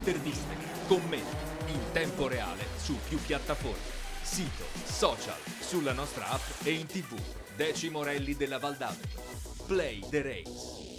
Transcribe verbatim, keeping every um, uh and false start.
interviste, commenti in tempo reale su più piattaforme, sito, social, sulla nostra app e in tv. Decimo Rally della Val d'Ageno. Play the Race.